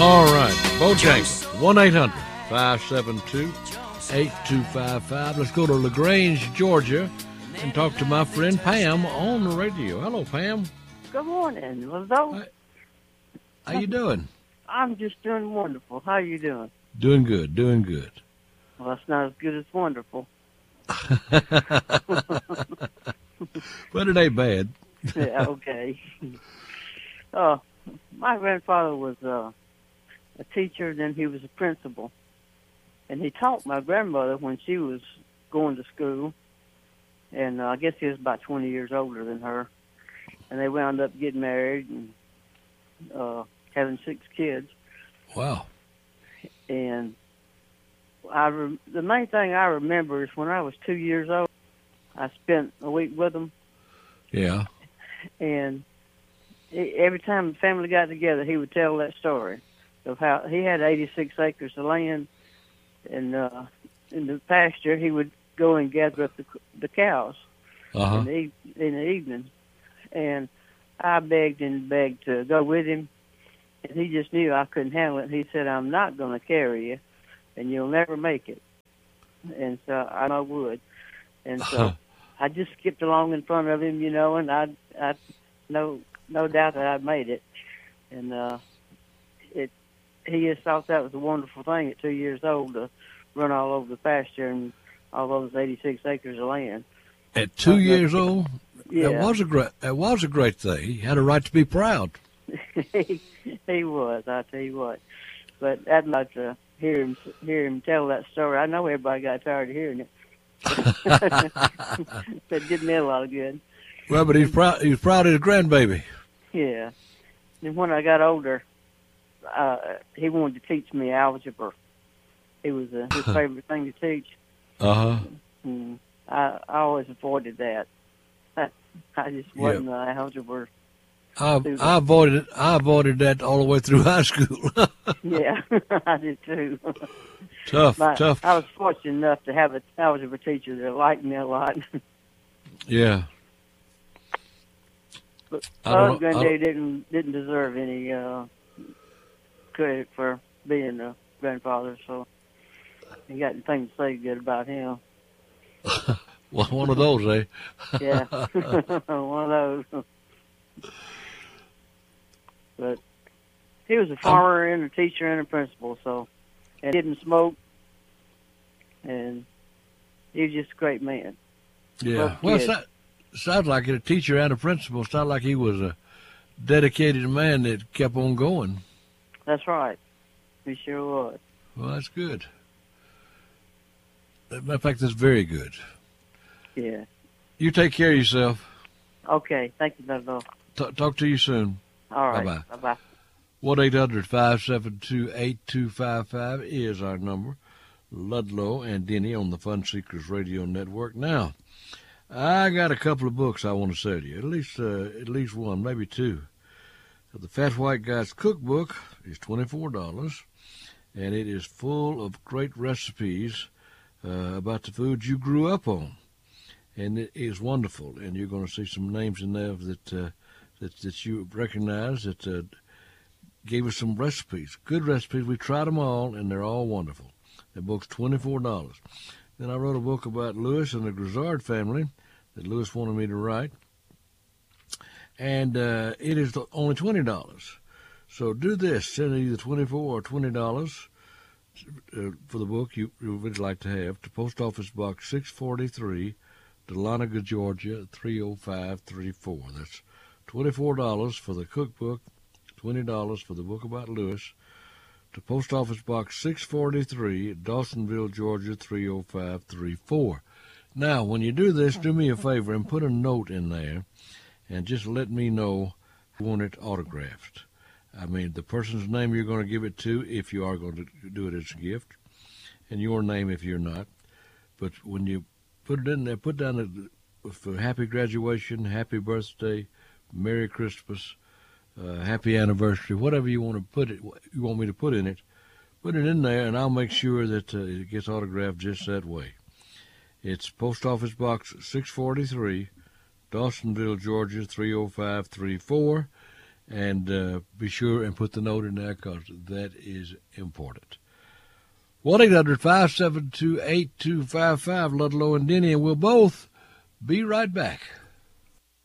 All right, Bojangles, 1-800-572-8255. Let's go to LaGrange, Georgia, and talk to my friend Pam on the radio. Hello, Pam. Good morning, Lizzo. How you doing? I'm just doing wonderful. How you doing? Doing good, doing good. Well, that's not as good as wonderful. But it ain't bad. Yeah, okay. My grandfather was a teacher, then he was a principal. And he taught my grandmother when she was going to school. And I guess he was about 20 years older than her. And they wound up getting married and having 6 kids. Wow. And the main thing I remember is when I was 2 years old, I spent a week with him. Yeah. And every time the family got together, he would tell that story of how he had 86 acres of land, and in the pasture he would go and gather up the cows in the evening. And I begged and begged to go with him, and he just knew I couldn't handle it. He said, "I'm not going to carry you, and you'll never make it." And so I know I would. And so I just skipped along in front of him, and I no doubt that I made it. And he just thought that was a wonderful thing at 2 years old to run all over the pasture and all those 86 acres of land. At 2 years old? Yeah. That was a great thing. He had a right to be proud. He was, I tell you what. But I'd like to hear him tell that story. I know everybody got tired of hearing it. That did me a lot of good. Well, but he was proud of his grandbaby. Yeah. And when I got older, he wanted to teach me algebra. It was his favorite thing to teach. And I always avoided that. I just wasn't an algebra. I avoided that all the way through high school. Yeah, I did too. Tough. I was fortunate enough to have an algebra teacher that liked me a lot. Yeah. But my granddaddy didn't deserve any credit for being a grandfather, so you got anything to say good about him. Well, one of those, eh? Yeah, one of those. But he was a farmer and a teacher and a principal, and didn't smoke, and he was just a great man. Yeah. Well, sounds like it. A teacher and a principal. Sounds like he was a dedicated man that kept on going. That's right. He sure was. Well, that's good. Matter of fact, that's very good. Yeah. You take care of yourself. Okay. Thank you, Doug. Talk to you soon. All right. Bye-bye. Bye-bye. 1-800-572-8255 is our number. Ludlow and Denny on the Fun Seekers Radio Network. Now, I got a couple of books I want to sell you. At least one, maybe two. The Fat White Guy's Cookbook is $24, and it is full of great recipes about the foods you grew up on. And it is wonderful, and you're going to see some names in there that you recognize that gave us some recipes, good recipes. We tried them all, and they're all wonderful. The book's $24. Then I wrote a book about Lewis and the Grizzard family that Lewis wanted me to write, and it is only $20. So do this: send either $24 or $20 for the book you would like to have to Post Office Box 643, Dahlonega, Georgia 30534. That's $24 for the cookbook, $20 for the book about Lewis, to Post Office Box 643, Dawsonville, Georgia 30534. Now, when you do this, do me a favor and put a note in there and just let me know you want it autographed. I mean, the person's name you're going to give it to, if you are going to do it as a gift, and your name if you're not. But when you put it in there, put down for happy graduation, happy birthday, Merry Christmas, happy anniversary, whatever you want me to put in it. Put it in there, and I'll make sure that it gets autographed just that way. It's Post Office Box 643, Dawsonville, Georgia 30534. And be sure and put the note in there because that is important. 1-800-572-8255, Ludlow and Denny, and we'll both be right back.